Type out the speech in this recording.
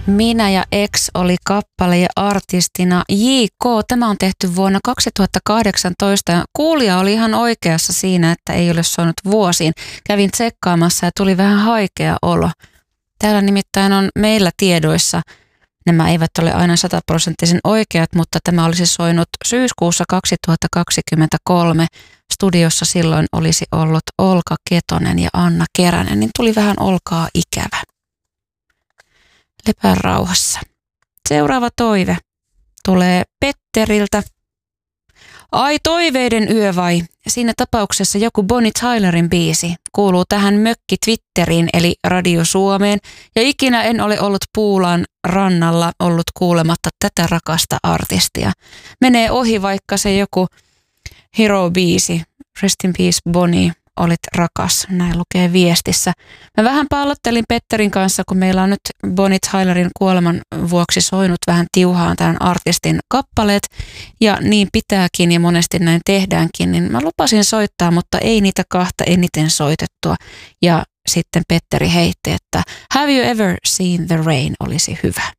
Minä ja X oli kappale ja artistina J.K. Tämä on tehty vuonna 2018 ja kuulija oli ihan oikeassa siinä, että ei ole soinut vuosiin. Kävin tsekkaamassa ja tuli vähän haikea olo. Täällä nimittäin on meillä tiedoissa, nämä eivät ole aina 100% oikeat, mutta tämä olisi soinut syyskuussa 2023. Studiossa silloin olisi ollut Olka Ketonen ja Anna Keränen, niin tuli vähän Olkaa ikävä. Lepää rauhassa. Seuraava toive tulee Petteriltä. Ai toiveiden yö vai? Siinä tapauksessa joku Bonnie Tylerin biisi kuuluu tähän mökki Twitteriin eli Radio Suomeen ja ikinä en ole ollut Puulan rannalla ollut kuulematta tätä rakasta artistia. Menee ohi vaikka se joku Hero-biisi. Rest in peace Bonnie, olit rakas, näin lukee viestissä. Mä vähän pallottelin Petterin kanssa, kun meillä on nyt Bonnie Tylerin kuoleman vuoksi soinut vähän tiuhaan tämän artistin kappaleet. Ja niin pitääkin ja monesti näin tehdäänkin, niin mä lupasin soittaa, mutta ei niitä kahta eniten soitettua. Ja sitten Petteri heitti, että Have you ever seen the rain olisi hyvä.